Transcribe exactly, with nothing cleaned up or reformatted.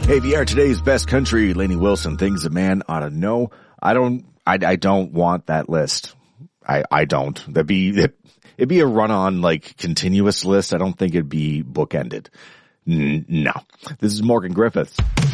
Hey, V R, today's best country, Lainey Wilson, things a man ought to know. I don't, I, I don't want that list. I, I don't. That'd be, it'd be a run-on, like, continuous list. I don't think it'd be bookended. N- no. This is Morgan Griffiths.